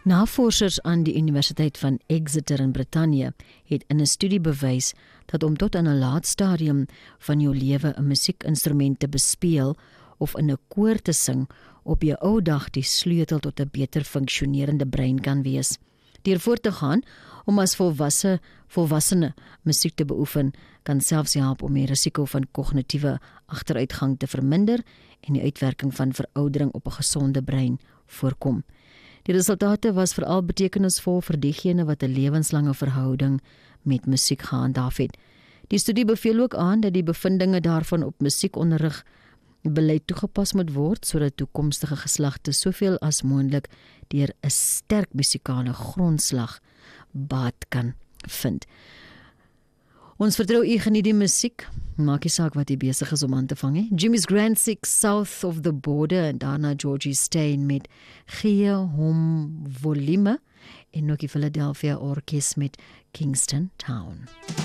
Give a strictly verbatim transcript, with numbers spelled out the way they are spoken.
Navorsers aan die Universiteit van Exeter in Brittanje het in 'n studie bewys dat om tot in 'n laat stadium van jou lewe 'n musiekinstrument te bespeel of in 'n koor te sing op jou ou dag die sleutel tot 'n beter funksionerende brein kan wees. Deur voort te gaan om as volwasse volwassene musiek te beoefen, kan selfs help om die risiko van kognitiewe agteruitgang te verminder en die uitwerking van veroudering op 'n gesonde brein voorkom. Die resultate was veral betekenisvol vir diegene wat 'n lewenslange verhouding met musiek gehandhaaf het. Die studie beveel ook aan dat die bevindinge daarvan op musiekonderrig beleid toegepas moet word sodat toekomstige geslagte soveel as moontlik deur 'n sterk musikale grondslag baat kan vind. Ons vertrou u geniet die musiek, maak nie saak wat u besig is om aan te vang. He. Jimmy's Grand Six South of the Border en daarna Georgie Stein met Gee hom volume en ook die Philadelphia Orkes met Kingston Town.